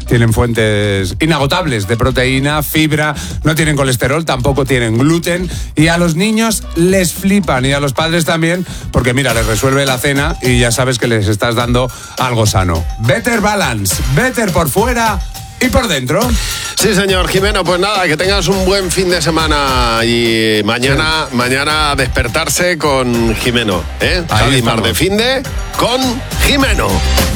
tienen fuentes inagotables de proteína, fibra, no tienen colesterol, tampoco tienen gluten y a los niños les flipan y a los padres también porque mira, les resuelve la cena y ya sabes que les estás dando algo sano. Better Balance, better por fuera y por dentro. Sí, señor Jimeno, pues nada, que tengas un buen fin de semana y mañana despertarse con Jimeno, ¿eh? Javi Mar de Finde con Jimeno.